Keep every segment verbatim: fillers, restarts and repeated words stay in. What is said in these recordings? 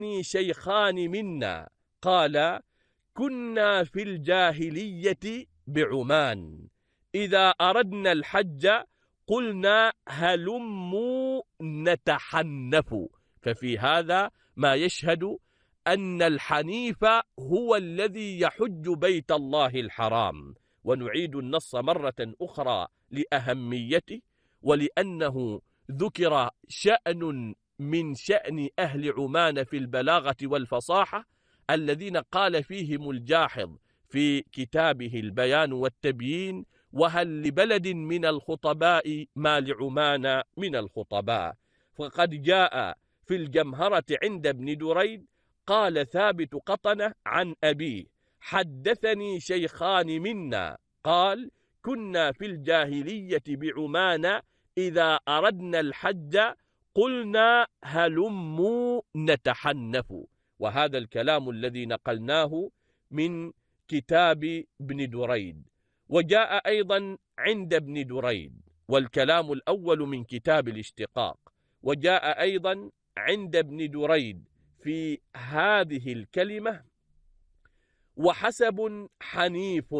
شيخان منا قال: كنا في الجاهلية بعمان إذا أردنا الحج قلنا هلموا نتحنف. ففي هذا ما يشهد أن الحنيف هو الذي يحج بيت الله الحرام. ونعيد النص مرة أخرى لأهميته، ولأنه ذكر شأن من شأن أهل عمان في البلاغة والفصاحة الذين قال فيهم الجاحظ في كتابه البيان والتبيين: وهل لبلد من الخطباء ما لعمان من الخطباء. فقد جاء في الجمهرة عند ابن دريد قال ثابت قطنة عن أبيه: حدثني شيخان منا قال: كنا في الجاهلية بعمان إذا أردنا الحج قلنا هلموا نتحنف. وهذا الكلام الذي نقلناه من كتاب ابن دريد. وجاء أيضا عند ابن دريد، والكلام الأول من كتاب الاشتقاق، وجاء أيضا عند ابن دريد في هذه الكلمة: وحسب حنيف،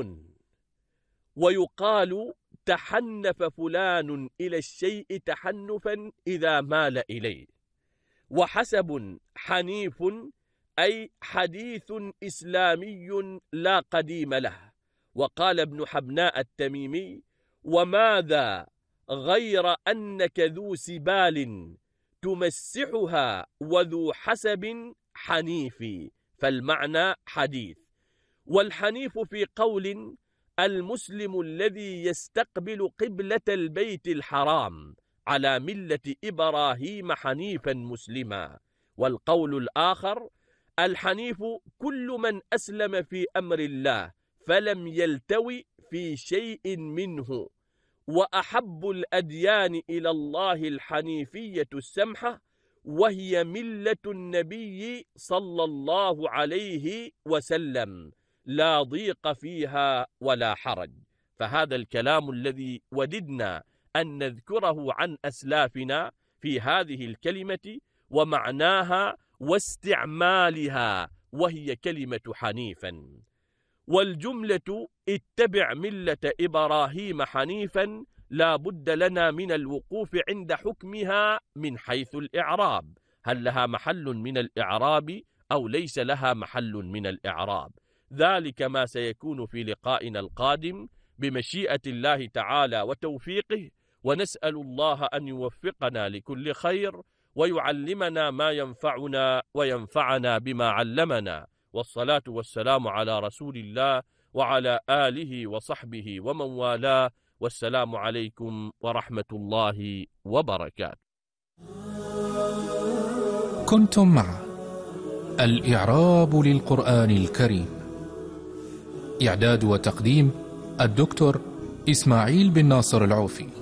ويقال تحنف فلان إلى الشيء تحنفا إذا مال إليه. وحسب حنيف أي حديث إسلامي لا قديم له. وقال ابن حبناء التميمي: وماذا غير أنك ذو سبال تمسحها وذو حسب حنيف، فالمعنى حديث. والحنيف في قول المسلم الذي يستقبل قبلة البيت الحرام على ملة إبراهيم حنيفا مسلما. والقول الآخر الحنيف كل من أسلم في أمر الله فلم يلتوي في شيء منه. وأحب الأديان إلى الله الحنيفية السمحة، وهي ملة النبي صلى الله عليه وسلم، لا ضيق فيها ولا حرج. فهذا الكلام الذي وددنا أن نذكره عن أسلافنا في هذه الكلمة ومعناها واستعمالها، وهي كلمة حنيفا. والجملة اتبع ملة إبراهيم حنيفا لا بد لنا من الوقوف عند حكمها من حيث الإعراب. هل لها محل من الإعراب أو ليس لها محل من الإعراب؟ ذلك ما سيكون في لقائنا القادم بمشيئة الله تعالى وتوفيقه. ونسأل الله أن يوفقنا لكل خير ويعلمنا ما ينفعنا وينفعنا بما علمنا. والصلاة والسلام على رسول الله وعلى آله وصحبه ومن والاه، والسلام عليكم ورحمة الله وبركاته. كنتم مع الإعراب للقرآن الكريم، إعداد وتقديم الدكتور إسماعيل بن ناصر العوفي.